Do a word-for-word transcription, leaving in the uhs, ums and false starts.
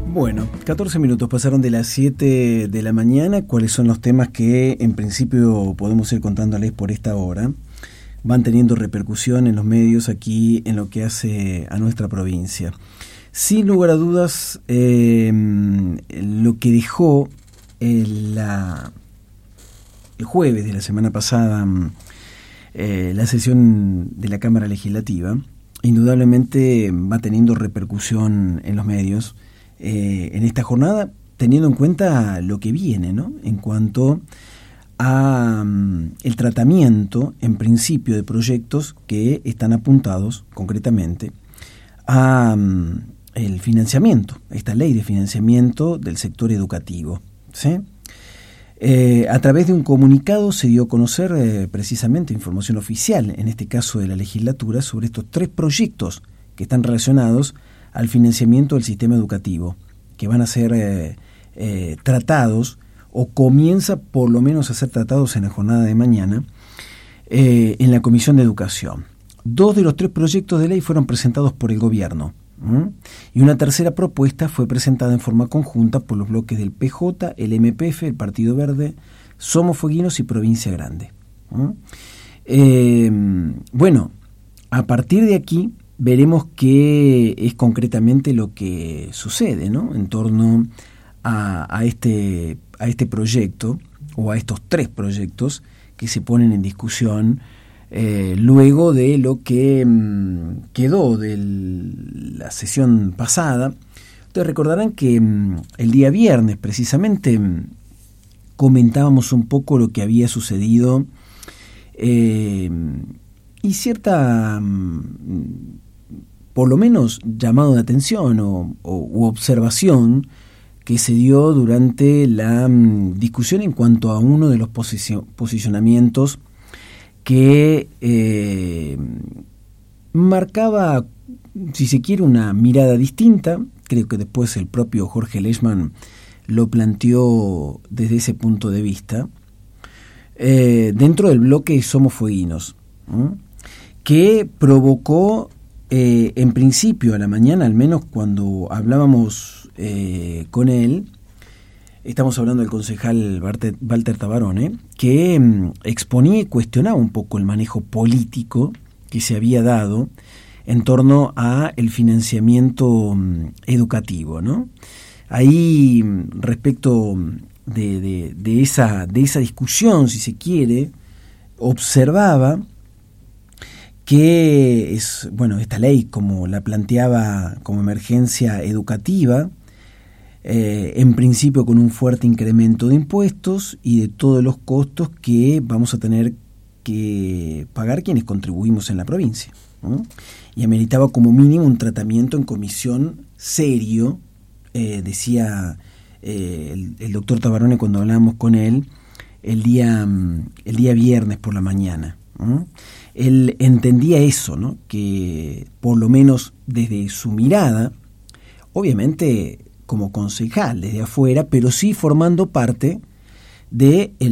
Bueno, catorce minutos pasaron de las siete de la mañana. ¿Cuáles son los temas que en principio podemos ir contándoles por esta hora? Van teniendo repercusión en los medios aquí en lo que hace a nuestra provincia. Sin lugar a dudas, eh, lo que dejó el, la, el jueves de la semana pasada eh, la sesión de la Cámara Legislativa, indudablemente va teniendo repercusión en los medios eh, en esta jornada, teniendo en cuenta lo que viene, ¿no? En cuanto a um, el tratamiento, en principio, de proyectos que están apuntados concretamente a um, el financiamiento, esta ley de financiamiento del sector educativo, ¿sí? Eh, a través de un comunicado se dio a conocer eh, precisamente información oficial, en este caso de la legislatura, sobre estos tres proyectos que están relacionados al financiamiento del sistema educativo, que van a ser eh, eh, tratados, o comienza por lo menos a ser tratados en la jornada de mañana, eh, en la Comisión de Educación. Dos de los tres proyectos de ley fueron presentados por el gobierno, ¿m? y una tercera propuesta fue presentada en forma conjunta por los bloques del P J, el M P F, el Partido Verde, Somos Fueguinos y Provincia Grande. Eh, bueno, a partir de aquí veremos qué es concretamente lo que sucede, ¿no? En torno a, a, este, a este proyecto, o a estos tres proyectos que se ponen en discusión eh, luego de lo que mmm, quedó de la sesión pasada. Ustedes recordarán que mmm, el día viernes precisamente mmm, comentábamos un poco lo que había sucedido eh, y cierta... Mmm, por lo menos llamado de atención o, o u observación que se dio durante la um, discusión en cuanto a uno de los posicio- posicionamientos que eh, marcaba, si se quiere, una mirada distinta. Creo que después el propio Jorge Lechmann lo planteó desde ese punto de vista, eh, dentro del bloque Somos Fueguinos, ¿eh? que provocó Eh, en principio, a la mañana, al menos cuando hablábamos eh, con él, estamos hablando del concejal Walter, Walter Tabarone, que eh, exponía y cuestionaba un poco el manejo político que se había dado en torno a el financiamiento um, educativo, ¿no? Ahí, respecto de, de, de, esa, de esa discusión, si se quiere, observaba que es, bueno, esta ley, como la planteaba como emergencia educativa, eh, en principio con un fuerte incremento de impuestos y de todos los costos que vamos a tener que pagar quienes contribuimos en la provincia, ¿no? Y ameritaba como mínimo un tratamiento en comisión serio, eh, decía eh, el, el doctor Tabarone cuando hablábamos con él el día, el día viernes por la mañana, ¿no? Él entendía eso, ¿no? Que por lo menos desde su mirada, obviamente como concejal desde afuera, pero sí formando parte de el